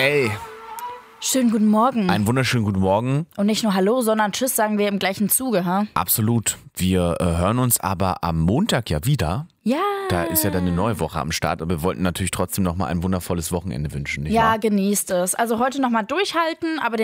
Ey, Schönen guten Morgen. einen wunderschönen guten Morgen. Und nicht nur Hallo, sondern Tschüss sagen wir im gleichen Zuge, ha? Absolut. Wir hören uns aber am Montag ja wieder. Ja. Da ist ja dann eine neue Woche am Start. Aber wir wollten natürlich trotzdem nochmal ein wundervolles Wochenende wünschen, nicht Ja, wahr? genießt es. Also heute nochmal durchhalten, aber